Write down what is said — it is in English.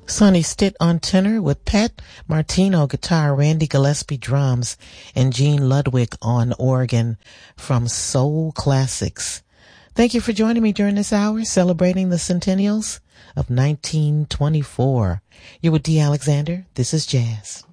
Sonny Stitt on tenor with Pat Martino guitar, Randy Gillespie drums, and Gene Ludwig on organ from Soul Classics. Thank you for joining me during this hour, celebrating the centennials of 1924. You're with Dee Alexander. This is Jazz.